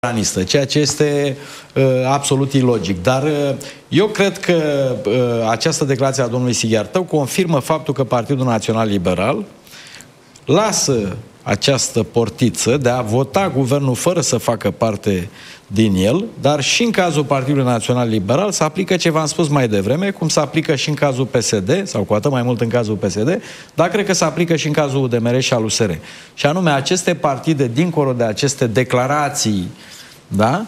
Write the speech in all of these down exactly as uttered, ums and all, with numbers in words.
ceea ce este uh, absolut ilogic. Dar uh, eu cred că uh, această declarație a domnului Sighiartău confirmă faptul că Partidul Național Liberal lasă această portiță de a vota guvernul fără să facă parte din el, dar și în cazul Partidului Național Liberal se aplică ce v-am spus mai devreme, cum se aplică și în cazul P S D, sau cu atât mai mult în cazul P S D, dar cred că se aplică și în cazul U D M R și al U S R. Și anume, aceste partide, dincolo de aceste declarații, da,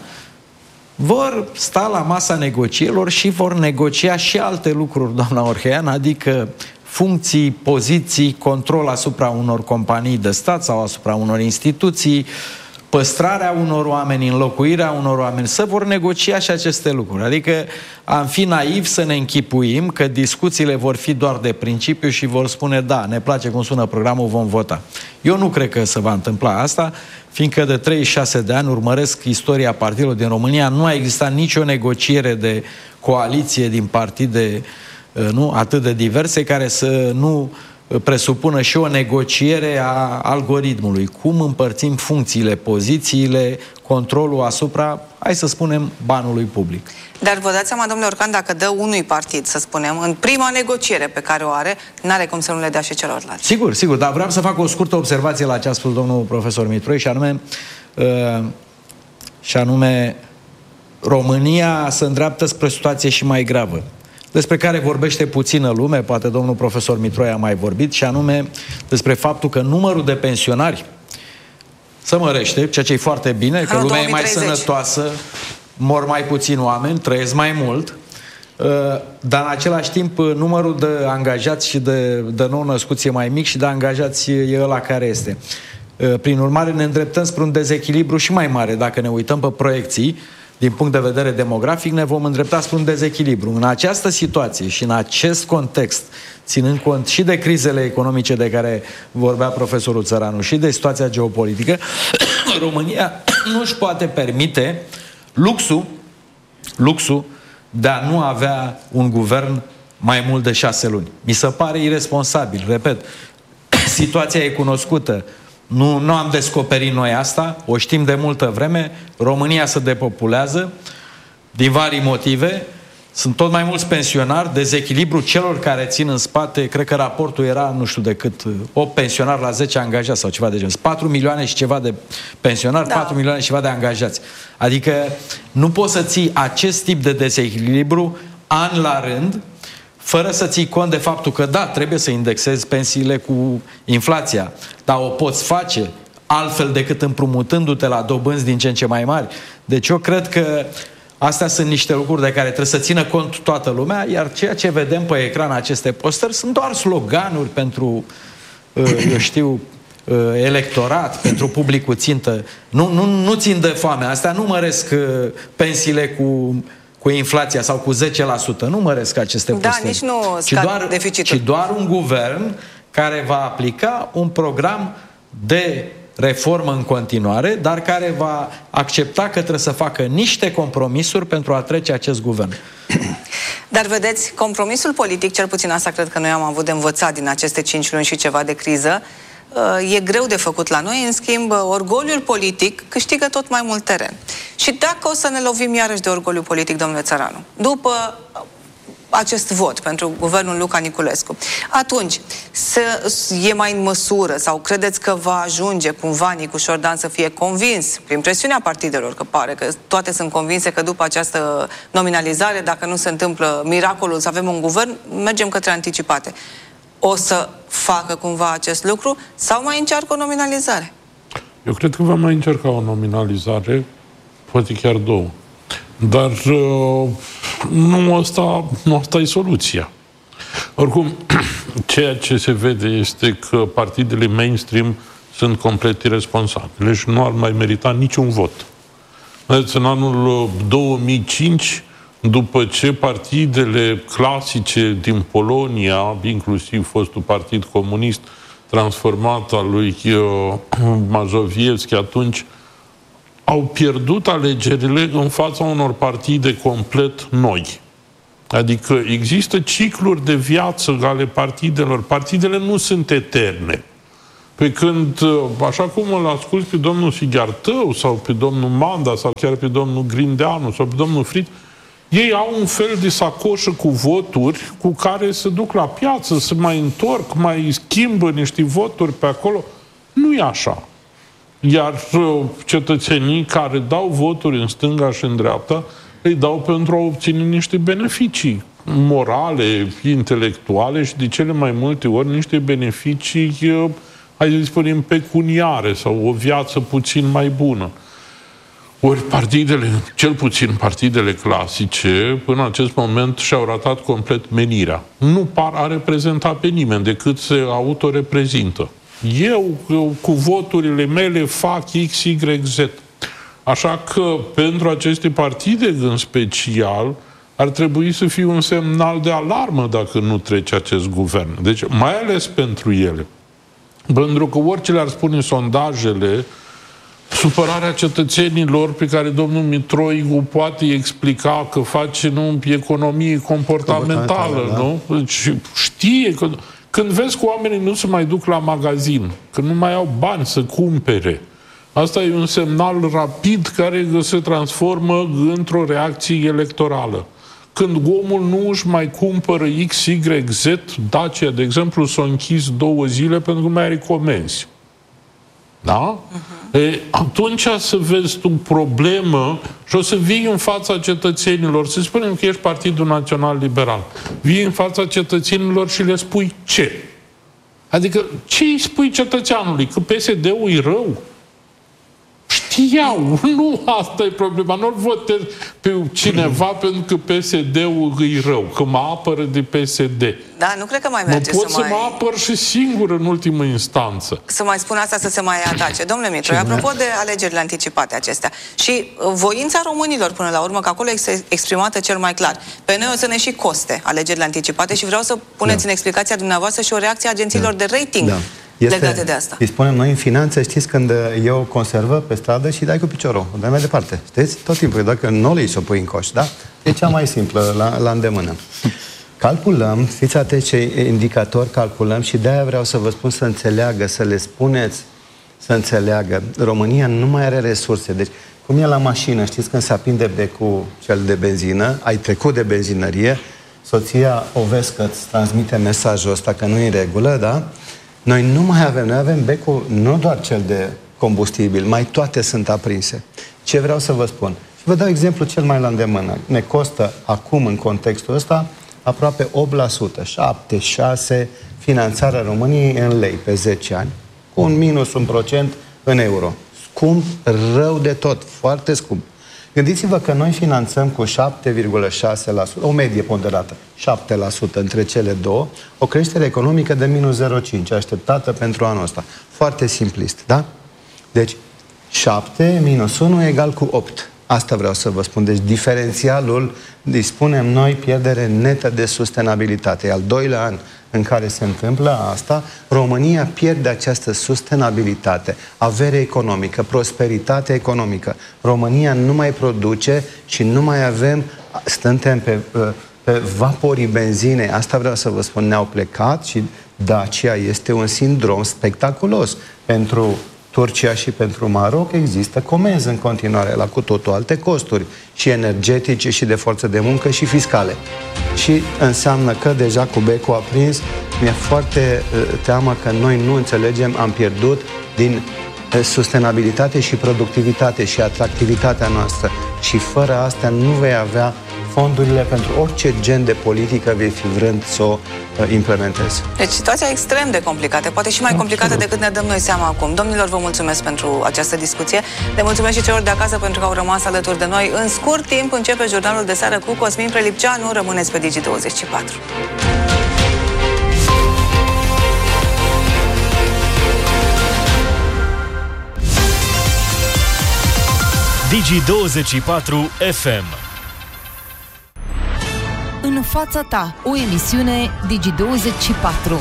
vor sta la masa negocierilor și vor negocia și alte lucruri, doamna Orhean, adică funcții, poziții, control asupra unor companii de stat sau asupra unor instituții, păstrarea unor oameni, înlocuirea unor oameni, să vor negocia și aceste lucruri. Adică am fi naiv să ne închipuim că discuțiile vor fi doar de principiu și vor spune, da, ne place cum sună programul, vom vota. Eu nu cred că se va întâmpla asta, fiindcă de treizeci și șase de ani urmăresc istoria partidelor din România, nu a existat nicio negociere de coaliție din partide nu, atât de diverse, care să nu presupună și o negociere a algoritmului. Cum împărțim funcțiile, pozițiile, controlul asupra, hai să spunem, banului public. Dar vă dați seama, domnule Orcan, dacă dă unui partid, să spunem, în prima negociere pe care o are, n-are cum să nu le dea și celorlalți. Sigur, sigur, dar vreau să fac o scurtă observație la ce a spus domnul profesor Mitroi, și anume, uh, și anume România se îndreaptă spre o situație și mai gravă, despre care vorbește puțină lume, poate domnul profesor Mitroi a mai vorbit, și anume despre faptul că numărul de pensionari se mărește, ceea ce e foarte bine, că lumea e mai sănătoasă, mor mai puțini oameni, trăiesc mai mult, dar în același timp numărul de angajați și de, de nou-născuți e mai mic și de angajați e ăla care este. Prin urmare ne îndreptăm spre un dezechilibru și mai mare. Dacă ne uităm pe proiecții, din punct de vedere demografic, ne vom îndrepta spre un dezechilibru. În această situație și în acest context, ținând cont și de crizele economice de care vorbea profesorul Țăranu și de situația geopolitică, România nu își poate permite luxul, luxul de a nu avea un guvern mai mult de șase luni. Mi se pare irresponsabil, repet, situația e cunoscută. Nu, nu am descoperit noi asta, o știm de multă vreme, România se depopulează din vari motive, sunt tot mai mulți pensionari, dezechilibru celor care țin în spate, cred că raportul era, nu știu de cât, opt pensionari la zece angajați sau ceva de genul, patru milioane și ceva de pensionari, da. patru milioane și ceva de angajați. Adică nu poți să ții acest tip de dezechilibru an la rând, fără să ții cont de faptul că, da, trebuie să indexezi pensiile cu inflația, dar o poți face altfel decât împrumutându-te la dobânzi din ce în ce mai mari. Deci eu cred că astea sunt niște lucruri de care trebuie să țină cont toată lumea, iar ceea ce vedem pe ecran, aceste postări, sunt doar sloganuri pentru, eu știu, electorat, pentru publicul țintă. Nu, nu, nu țin de foame. Astea nu măresc pensiile cu... cu inflația sau cu zece la sută. Nu măresc aceste postări. Da, nici nu ci doar, deficitul. ci doar un guvern care va aplica un program de reformă în continuare, dar care va accepta că trebuie să facă niște compromisuri pentru a trece acest guvern. Dar vedeți, compromisul politic, cel puțin asta cred că noi am avut de învățat din aceste cinci luni și ceva de criză, e greu de făcut la noi, în schimb, orgoliul politic câștigă tot mai mult teren. Și dacă o să ne lovim iarăși de orgoliu politic, domnule Țăranu, după acest vot pentru guvernul Luca Niculescu, atunci să, e mai în măsură sau credeți că va ajunge cumva Nicu Șordan să fie convins, prin presiunea partidelor, că pare că toate sunt convinse că după această nominalizare, dacă nu se întâmplă miracolul să avem un guvern, mergem către anticipate. O să facă cumva acest lucru sau mai încearcă o nominalizare? Eu cred că va mai încerca o nominalizare, poate chiar două. Dar uh, nu asta, nu asta e soluția. Oricum, ceea ce se vede este că partidele mainstream sunt complet irresponsabile și nu ar mai merita niciun vot. Deci, în anul două mii cinci, după ce partidele clasice din Polonia, inclusiv fostul Partid Comunist transformat al lui uh, Mazowiecki atunci, au pierdut alegerile în fața unor partide complet noi. Adică există cicluri de viață ale partidelor. Partidele nu sunt eterne. Pe când, așa cum îl asculți pe domnul Figheartău sau pe domnul Manda sau chiar pe domnul Grindeanu sau pe domnul Frit, ei au un fel de sacoșă cu voturi cu care se duc la piață, se mai întorc, mai schimbă niște voturi pe acolo. Nu e așa. Iar cetățenii care dau voturi în stânga și în dreapta, îi dau pentru a obține niște beneficii morale, intelectuale și de cele mai multe ori niște beneficii, hai să spunem, pecuniare sau o viață puțin mai bună. Ori partidele, cel puțin partidele clasice, până în acest moment și-au ratat complet menirea. Nu par a reprezenta pe nimeni decât se autoreprezintă. Eu, cu voturile mele, fac X, Y, Z. Așa că, pentru aceste partide, în special, ar trebui să fie un semnal de alarmă dacă nu trece acest guvern. Deci, mai ales pentru ele. Pentru că orice le-ar spune sondajele, supărarea cetățenilor pe care domnul Mitroi o poate explica că face, nu, economie comportamentală, da. Nu? Deci știe că când vezi că oamenii nu se mai duc la magazin, că nu mai au bani să cumpere, asta e un semnal rapid care se transformă într-o reacție electorală. Când omul nu își mai cumpără X, Y, Z, Dacia, de exemplu, s-a închis două zile pentru că mai are comenzi. Da? Uh-huh. E, atunci să vezi tu problemă și o să vii în fața cetățenilor, să spunem că ești Partidul Național Liberal, vii în fața cetățenilor și le spui ce? Adică ce îi spui cetățeanului? Că P S D-ul e rău? Știau, nu asta e problema. Nu-l votez pe cineva pentru că P S D-ul e rău, că mă apără de P S D. Da, nu cred că mai merge mă pot să, să mai... mă apăr și singur în ultimă instanță. Să mai spun asta, să se mai atace. Domnule Mitroi, apropo de alegerile anticipate acestea și voința românilor până la urmă, că acolo este exprimată cel mai clar. Pe noi o să ne și coste alegerile anticipate și vreau să puneți da. în explicația dumneavoastră și o reacție a agențiilor da. de rating. Da. Este, legate de asta. Îi spunem noi în finanțe, știți, când e o conservă pe stradă și dai cu piciorul, o dai mai departe. Știți? Tot timpul, dacă nu le-i să o pui în coș, da? E cea mai simplă la, la îndemână. Calculăm, fiți atenți ce indicator calculăm și de-aia vreau să vă spun să înțeleagă, să le spuneți să înțeleagă. România nu mai are resurse. Deci, cum e la mașină, știți, când se aprinde becul cel de benzină, ai trecut de benzinărie, soția o vezi că îți transmite mesajul ăsta că nu e în regulă, da? Noi nu mai avem, noi avem becul, nu doar cel de combustibil, mai toate sunt aprinse. Ce vreau să vă spun? Și vă dau exemplu cel mai la îndemână. Ne costă acum, în contextul ăsta, aproape opt la sută, șapte, șase, finanțarea României în lei pe zece ani, cu un minus un procent în euro. Scump, rău de tot, foarte scump. Gândiți-vă că noi finanțăm cu șapte virgulă șase la sută, o medie ponderată, șapte la sută între cele două, o creștere economică de minus zero virgulă cinci, așteptată pentru anul ăsta. Foarte simplist, da? Deci, șapte minus unu egal cu opt. Asta vreau să vă spun. Deci, diferențialul, îi spunem noi, pierdere netă de sustenabilitate. E al doilea an în care se întâmplă asta, România pierde această sustenabilitate, avere economică, prosperitate economică. România nu mai produce și nu mai avem, suntem pe, pe vaporii benzinei, asta vreau să vă spun, ne-au plecat și Dacia este un sindrom spectaculos. Pentru Turcia și pentru Maroc există comenzi în continuare la cu totul alte costuri și energetice și de forță de muncă și fiscale. Și înseamnă că deja cu becul aprins mi-e foarte uh, teamă că noi nu înțelegem, am pierdut din uh, sustenabilitate și productivitate și atractivitatea noastră. Și fără astea nu vei avea fondurile pentru orice gen de politică vei fi vrând să o uh, implementezi. Deci situația extrem de complicată, poate și mai complicată decât ne dăm noi seama acum. Domnilor, vă mulțumesc pentru această discuție. Le mulțumesc și celor de acasă pentru că au rămas alături de noi. În scurt timp începe jurnalul de seară cu Cosmin Prelipceanu. Rămâneți pe Digi douăzeci și patru. Digi douăzeci și patru F M. În fața ta, o emisiune Digi douăzeci și patru.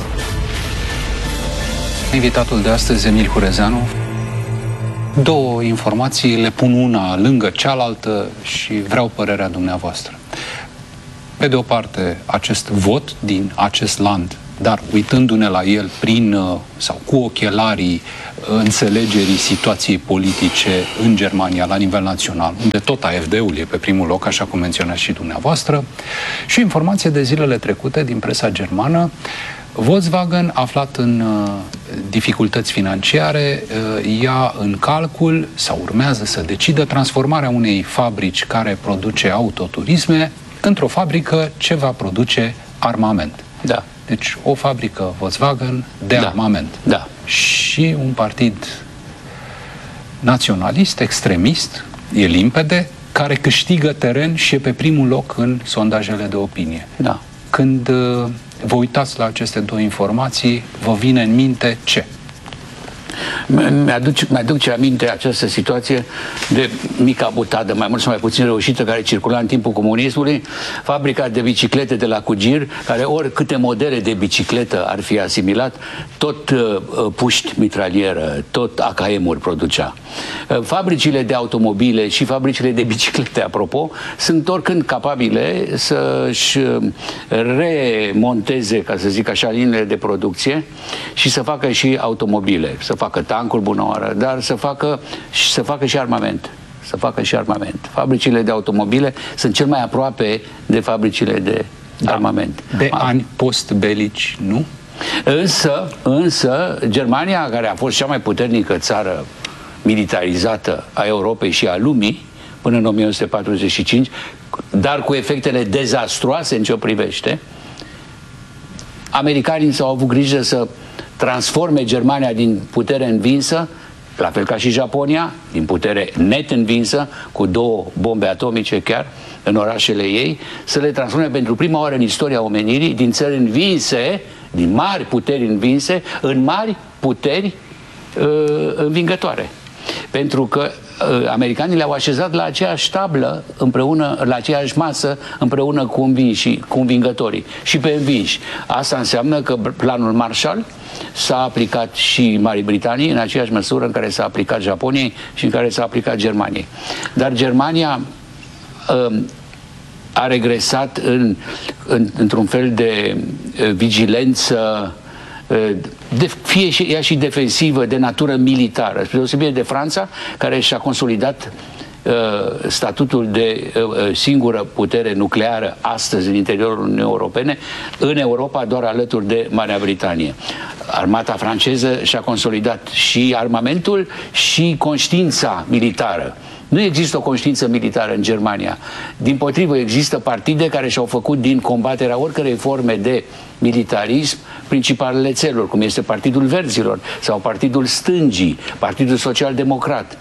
Invitatul de astăzi, Emil Hurezeanu. Două informații, le pun una lângă cealaltă și vreau părerea dumneavoastră. Pe de o parte, acest vot din acest land dar uitându-ne la el prin sau cu ochelarii înțelegerii situației politice în Germania la nivel național, unde tot A F D-ul e pe primul loc, așa cum menționați și dumneavoastră, și o informație de zilele trecute din presa germană. Volkswagen, aflat în uh, dificultăți financiare, uh, ia în calcul sau urmează să decidă transformarea unei fabrici care produce autoturisme într-o fabrică ce va produce armament. Da. Deci o fabrică Volkswagen de da. armament. Da. Și un partid naționalist, extremist, e limpede, care câștigă teren și e pe primul loc în sondajele de opinie. Da. Când uh, vă uitați la aceste două informații, vă vine în minte ce? Mi-aduc, mi-aduc aminte această situație de mica butadă, mai mult sau mai puțin reușită, care circula în timpul comunismului, fabrica de biciclete de la Cugir, care oricâte modele de bicicletă ar fi asimilat, tot uh, puști mitralieră, tot A K M-uri producea. Uh, fabricile de automobile și fabricile de biciclete, apropo, sunt oricând capabile să-și remonteze, ca să zic așa, liniile de producție și să facă și automobile, să facă tancuri, bună oară, dar să facă, să facă și armament. Să facă și armament. Fabricile de automobile sunt cel mai aproape de fabricile de da. armament. De A ani post-belici, nu? Însă, însă, Germania, care a fost cea mai puternică țară militarizată a Europei și a lumii, până în o mie nouă sute patruzeci și cinci, dar cu efectele dezastroase în ce o privește, americanii s-au avut grijă să transforme Germania din putere învinsă, la fel ca și Japonia, din putere net învinsă, cu două bombe atomice chiar în orașele ei, să le transforme pentru prima oară în istoria omenirii din țări învinse, din mari puteri învinse, în mari puteri uh, învingătoare. Pentru că uh, americanii le-au așezat la aceeași tablă, împreună, la aceeași masă, împreună cu învinși, cu învingătorii și pe învinși. Asta înseamnă că planul Marshall s-a aplicat și Marii Britanii în aceeași măsură în care s-a aplicat Japoniei și în care s-a aplicat Germaniei. Dar Germania uh, a regresat în, în, într-un fel de uh, vigilență, de, fie și ea și defensivă, de natură militară, spre deosebire de Franța, care și-a consolidat uh, statutul de uh, singură putere nucleară astăzi în interiorul Uniunii Europene, în Europa doar alături de Marea Britanie. Armata franceză și-a consolidat și armamentul și conștiința militară. Nu există o conștiință militară în Germania. Dimpotrivă, există partide care și-au făcut din combaterea oricărei forme de militarism principalele țeluri, cum este Partidul Verzilor sau Partidul Stângii, Partidul Social-Democrat.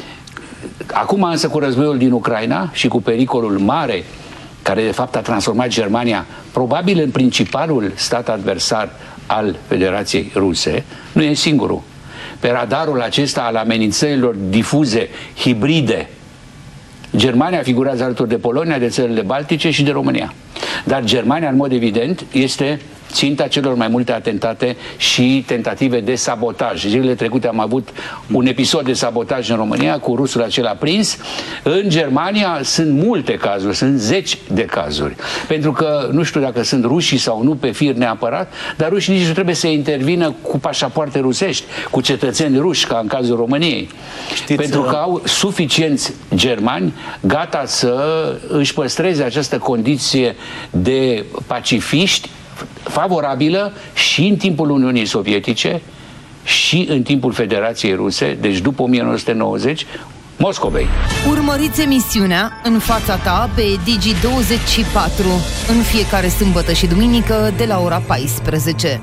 Acum însă, cu războiul din Ucraina și cu pericolul mare care de fapt a transformat Germania probabil în principalul stat adversar al Federației Ruse, nu e singurul. Pe radarul acesta al amenințărilor difuze, hibride, Germania figurează alături de Polonia, de țările Baltice și de România. Dar Germania, în mod evident, este ținta celor mai multe atentate și tentative de sabotaj. Zilele trecute am avut un episod de sabotaj în România cu rusul acela prins. În Germania sunt multe cazuri, sunt zeci de cazuri. Pentru că nu știu dacă sunt rușii sau nu pe fir neapărat, dar rușii nici nu trebuie să intervină cu pașapoarte rusești, cu cetățeni ruși, ca în cazul României. Știți, pentru că au suficienți germani gata să își păstreze această condiție de pacifiști favorabilă și în timpul Uniunii Sovietice și în timpul Federației Ruse, deci după o mie nouă sute nouăzeci, Moscovei. Urmăriți emisiunea În fața ta pe Digi douăzeci și patru în fiecare sâmbătă și duminică de la ora paisprezece.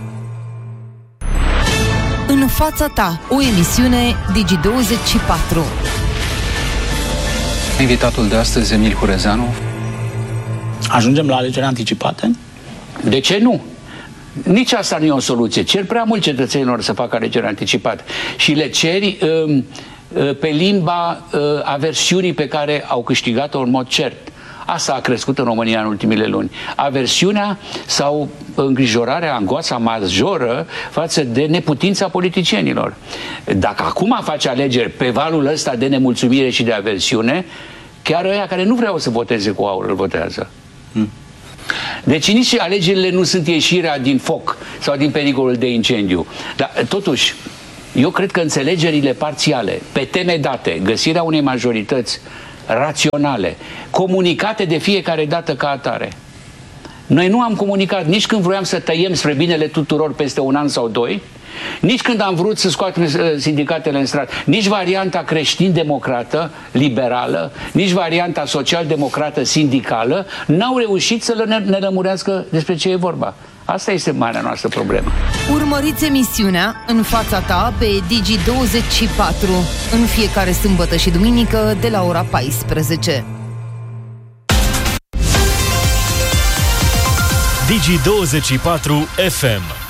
În fața ta, o emisiune Digi douăzeci și patru. Invitatul de astăzi, Emil Hurezeanu. Ajungem la alegeri anticipate? De ce nu? Nici asta nu e o soluție. Cer prea mult cetățenilor să facă alegeri anticipate și le ceri um, pe limba uh, aversiunii pe care au câștigat-o în mod cert. Asta a crescut în România în ultimile luni. Aversiunea sau îngrijorarea, angoasa majoră față de neputința politicienilor. Dacă acum faci alegeri pe valul ăsta de nemulțumire și de aversiune, chiar ăia care nu vreau să voteze cu aur îl votează. Hmm. Deci nici alegerile nu sunt ieșirea din foc sau din pericolul de incendiu. Dar totuși, eu cred că înțelegerile parțiale, pe teme date, găsirea unei majorități raționale, comunicate de fiecare dată ca atare. Noi nu am comunicat nici când vroiam să tăiem spre binele tuturor peste un an sau doi, nici când am vrut să scoatem sindicatele în stradă, nici varianta creștin-democrată, liberală, nici varianta social-democrată, sindicală, n-au reușit să ne, ne lămurească despre ce e vorba. Asta este marea noastră problemă. Urmăriți emisiunea În fața ta pe Digi douăzeci și patru în fiecare sâmbătă și duminică de la ora paisprezece. Digi douăzeci și patru F M